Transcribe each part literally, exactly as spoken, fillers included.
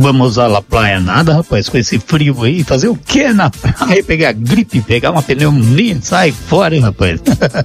Vamos usar a praia nada, rapaz, com esse frio aí, fazer o que na praia? Pegar gripe, pegar uma pneumonia, sai fora, rapaz.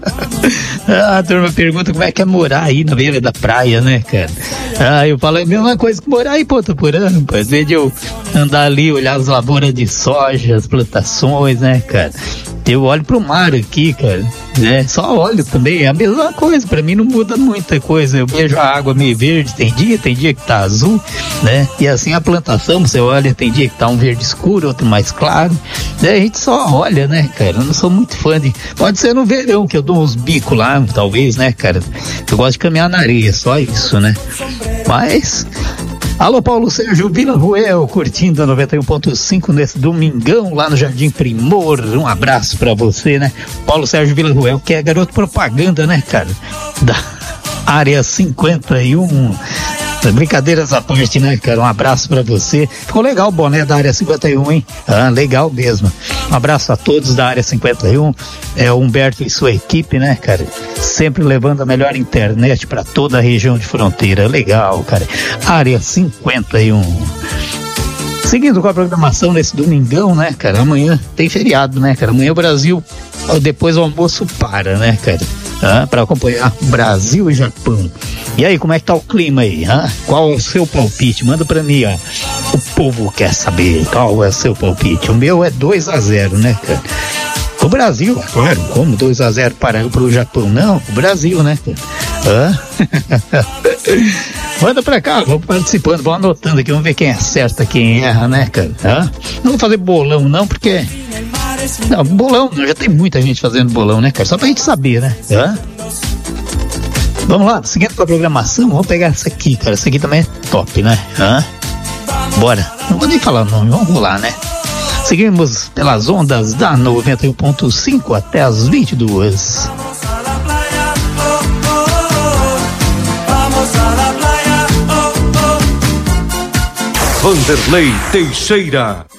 A turma pergunta como é que é morar aí na beira da praia, né, cara? Ah, eu falo, é a mesma coisa que morar aí, pô, tá por ano, rapaz. Em vez de eu andar ali, olhar as lavouras de soja, as plantações, né, cara? Eu olho pro mar aqui, cara, né? Só olho também, é a mesma coisa, pra mim não muda muita coisa. Eu vejo a água meio verde, tem dia, tem dia que tá azul, né? E assim a plantação, você olha, tem dia que tá um verde escuro, outro mais claro, né? A gente só olha, né, cara? Eu não sou muito fã de... Pode ser no verão, que eu dou uns bicos lá, talvez, né, cara? Eu gosto de caminhar na areia, só isso, né? Mas... Alô, Paulo Sérgio Vila Ruel, curtindo a noventa e um ponto cinco nesse domingão lá no Jardim Primor. Um abraço pra você, né? Paulo Sérgio Vila Ruel, que é garoto propaganda, né, cara? Da área cinquenta e um. Brincadeiras à parte, né, cara? Um abraço pra você. Ficou legal o boné da área cinquenta e um, hein? Ah, legal mesmo. Um abraço a todos da área cinquenta e um. É o Humberto e sua equipe, né, cara? Sempre levando a melhor internet pra toda a região de fronteira. Legal, cara. Área cinquenta e um. Seguindo com a programação nesse domingão, né, cara? Amanhã tem feriado, né, cara? Amanhã o Brasil, depois do almoço, para, né, cara? Ah, para acompanhar Brasil e Japão. E aí, como é que tá o clima aí? Ah? Qual é o seu palpite? Manda pra mim, ó. O povo quer saber qual é o seu palpite. O meu é dois a zero, né, cara? O Brasil, claro, como dois a zero para o Japão? Não, o Brasil, né? Ah? Manda pra cá, vamos participando, vamos anotando aqui, vamos ver quem acerta, quem erra, né, cara? Ah? Não vou fazer bolão, não, porque... Não, bolão, já tem muita gente fazendo bolão, né, cara? Só pra gente saber, né? Ah? Vamos lá, seguindo com a programação, vamos pegar essa aqui, cara. Essa aqui também é top, né? Ah? Bora, não vou nem falar o nome, vamos rolar, né? Seguimos pelas ondas da noventa e um ponto cinco até as vinte e duas. Vanderlei Teixeira.